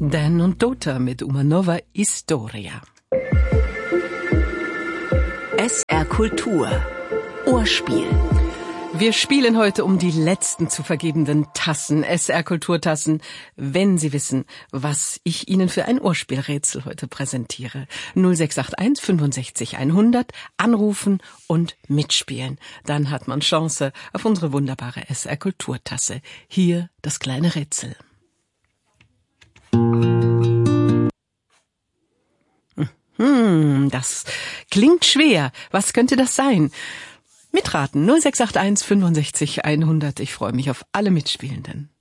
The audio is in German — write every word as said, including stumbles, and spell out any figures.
Dan und Dota mit Uma Nova Historia. S R Kultur. Ohrspiel. Wir spielen heute um die letzten zu vergebenden Tassen, S R Kulturtassen, wenn Sie wissen, was ich Ihnen für ein Ohrspielrätsel heute präsentiere. null sechs acht eins fünfundsechzig hundert, anrufen und mitspielen. Dann hat man Chance auf unsere wunderbare S R Kulturtasse. Hier das kleine Rätsel. Hm, das klingt schwer. Was könnte das sein? Mitraten null sechs acht eins fünfundsechzig hundert. Ich freue mich auf alle Mitspielenden.